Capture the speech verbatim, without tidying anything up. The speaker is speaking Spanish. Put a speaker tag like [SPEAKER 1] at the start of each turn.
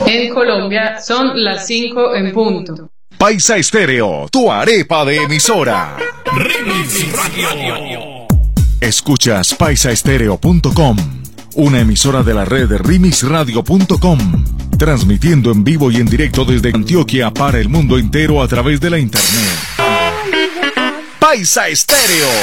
[SPEAKER 1] En Colombia son las cinco en punto.
[SPEAKER 2] Paisa Estéreo, tu arepa de emisora.
[SPEAKER 3] Remix Radio.
[SPEAKER 2] Escuchas paisa estéreo punto com, una emisora de la red remix radio punto com, transmitiendo en vivo y en directo desde Antioquia para el mundo entero a través de la internet. Paisa Estéreo.